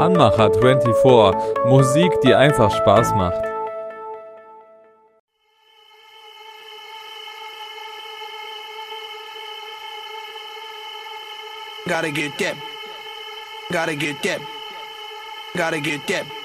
Anmacher 24, Musik, die einfach Spaß macht. Gotta get that. Gotta get that. Gotta get that.